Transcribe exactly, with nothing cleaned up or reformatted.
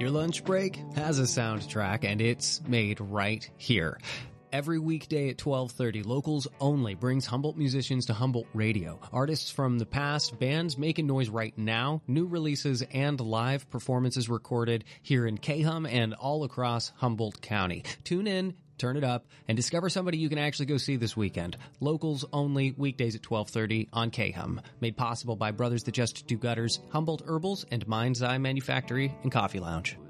Your lunch break has a soundtrack, and it's made right here. Every weekday at twelve thirty, Locals Only brings Humboldt musicians to Humboldt Radio. Artists from the past, bands making noise right now, new releases, and live performances recorded here in K H U M and all across Humboldt County. Tune in, turn it up, and discover somebody you can actually go see this weekend. Locals Only, weekdays at twelve thirty on K H U M. Made possible by Brothers That Just Do Gutters, Humboldt Herbals, and Mind's Eye Manufactory and Coffee Lounge.